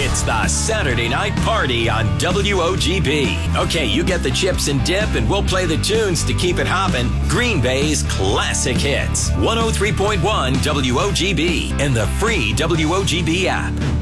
It's the Saturday Night Party on WOGB. Okay, you get the chips and dip, and we'll play the tunes to keep it hopping. Green Bay's classic hits. 103.1 WOGB and the free WOGB app.